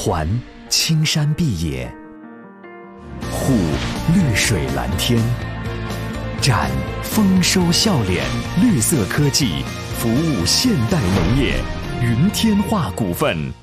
环青山碧野，护绿水蓝天，展丰收笑脸，绿色科技服务现代农业。云天化股份。